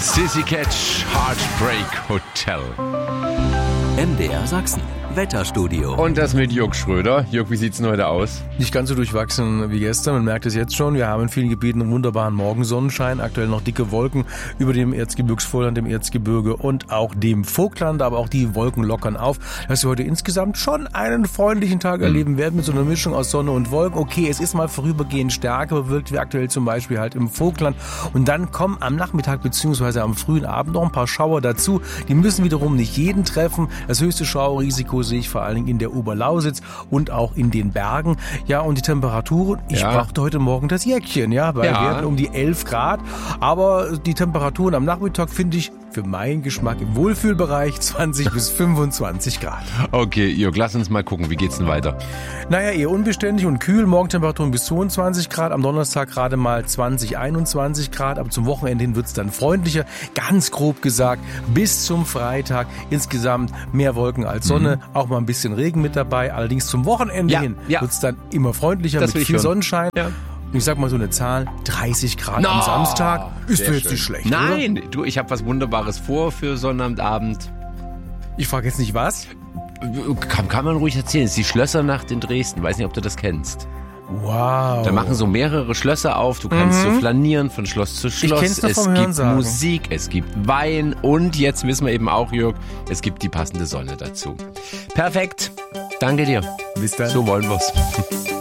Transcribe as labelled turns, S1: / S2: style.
S1: Sissy Catch, Heartbreak Hotel.
S2: MDR Sachsen, Wetterstudio.
S1: Und das mit Jörg Schröder. Jörg, wie sieht's denn heute aus?
S3: Nicht ganz so durchwachsen wie gestern, man merkt es jetzt schon. Wir haben in vielen Gebieten einen wunderbaren Morgensonnenschein, aktuell noch dicke Wolken über dem Erzgebirgsvorland, dem Erzgebirge und auch dem Vogtland, aber auch die Wolken lockern auf, dass wir heute insgesamt schon einen freundlichen Tag erleben werden mit so einer Mischung aus Sonne und Wolken. Okay, es ist mal vorübergehend stärker bewölkt wie aktuell zum Beispiel halt im Vogtland und dann kommen am Nachmittag bzw. am frühen Abend noch ein paar Schauer dazu. Die müssen wiederum nicht jeden treffen. Das höchste Schauerrisiko sehe ich vor allen Dingen in der Oberlausitz und auch in den Bergen. Ja, und die Temperaturen, ich brachte heute Morgen das Jäckchen, weil wir hatten um die 11 Grad, aber die Temperaturen am Nachmittag finde ich für meinen Geschmack im Wohlfühlbereich 20 bis 25 Grad.
S1: Okay, Jörg, lass uns mal gucken, wie geht's denn weiter?
S3: Naja, eher unbeständig und kühl, Morgentemperaturen bis 22 Grad, am Donnerstag gerade mal 20, 21 Grad, aber zum Wochenende hin wird's dann freundlicher, ganz grob gesagt, bis zum Freitag insgesamt mehr Wolken als Sonne, auch mal ein bisschen Regen mit dabei, allerdings zum Wochenende hin wird's dann immer freundlicher mit viel Sonnenschein. Ja. Ich sag mal so eine Zahl, 30 Grad am Samstag, ist doch jetzt nicht schlecht,
S1: Nein,
S3: oder?
S1: Du, ich habe was Wunderbares vor für Sonnabendabend.
S3: Ich frage jetzt nicht was?
S1: Kann man ruhig erzählen, es ist die Schlössernacht in Dresden, weiß nicht, ob du das kennst.
S3: Wow.
S1: Da machen so mehrere Schlösser auf, du kannst so flanieren von Schloss zu Schloss.
S3: Ich kenn's noch vom
S1: Es gibt
S3: Hörensagen.
S1: Musik, es gibt Wein und jetzt wissen wir eben auch, Jörg, es gibt die passende Sonne dazu. Perfekt, danke dir.
S3: Bis dann.
S1: So wollen wir's.